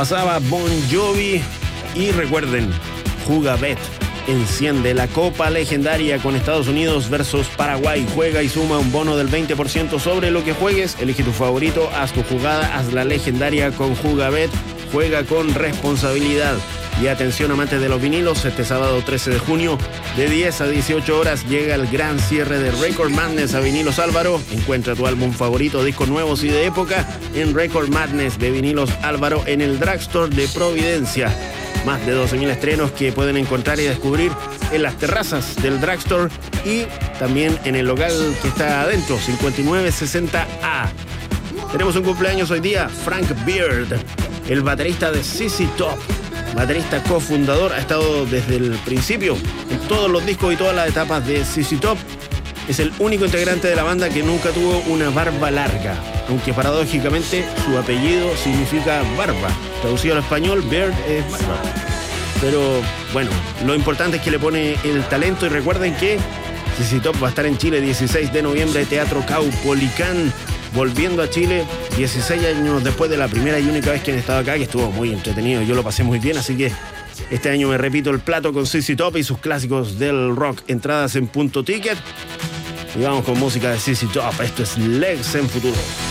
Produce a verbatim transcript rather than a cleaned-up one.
Pasaba Bon Jovi y recuerden, Jugabet enciende la Copa Legendaria con Estados Unidos versus Paraguay. Juega y suma un bono del veinte por ciento sobre lo que juegues. Elige tu favorito, haz tu jugada, haz la legendaria con Jugabet. Juega con responsabilidad. Y atención amantes de los vinilos, este sábado trece de junio de diez a dieciocho horas llega el gran cierre de Record Madness a Vinilos Álvaro. Encuentra tu álbum favorito, discos nuevos y de época en Record Madness de Vinilos Álvaro en el Drugstore de Providencia. Más de doce mil estrenos que pueden encontrar y descubrir en las terrazas del Drugstore y también en el local que está adentro, cincuenta y nueve sesenta A. Tenemos un cumpleaños hoy día, Frank Beard, el baterista de Z Z Top. Baterista cofundador, ha estado desde el principio en todos los discos y todas las etapas de Z Z Top. Es el único integrante de la banda que nunca tuvo una barba larga, aunque paradójicamente su apellido significa barba. Traducido al español, Beard es barba. Pero bueno, lo importante es que le pone el talento y recuerden que Z Z Top va a estar en Chile dieciséis de noviembre, Teatro Caupolicán. Volviendo a Chile, dieciséis años después de la primera y única vez que han estado acá, que estuvo muy entretenido, yo lo pasé muy bien, así que este año me repito el plato con Z Z Top y sus clásicos del rock. Entradas en Punto Ticket y vamos con música de Z Z Top. Esto es Legs en Futuro.